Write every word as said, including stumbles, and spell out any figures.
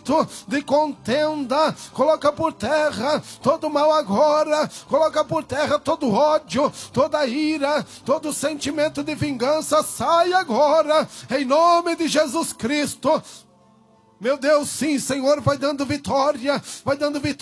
espírito de contenda, coloca por terra todo mal agora, coloca por terra todo ódio, toda ira, todo sentimento de vingança, sai agora, em nome de Jesus Cristo. Meu Deus, sim, Senhor, vai dando vitória, vai dando vitória.